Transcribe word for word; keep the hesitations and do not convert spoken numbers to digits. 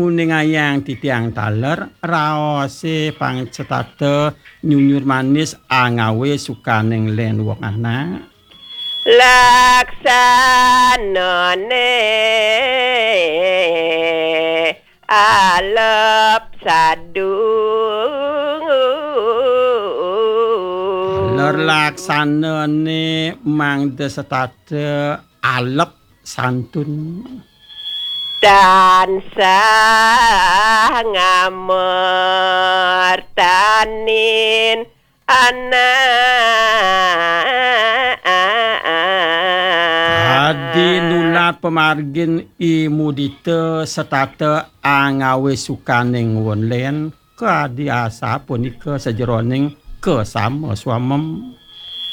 ningayang titiang taler raose pangcetate nyunyur manis angawe sukaning len wong anak laksanane alep sadung taler laksanane mangde setate alep santun tansah ngamertanin anak adi nulat pemargin imudite setate angawe sukaning won len keadi asa punika sejeroning kesama swamem